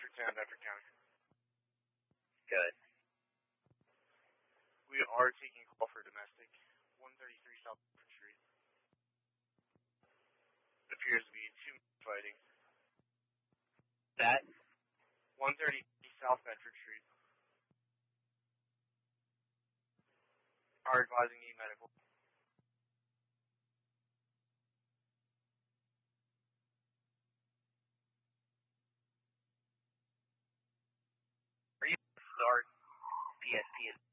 10, Bedford County. Good. We are taking call for domestic. 133 South Bedford Street. It appears to be 2 men fighting. That? 130 South Bedford Street. Are advising need medical. Are you start PSP?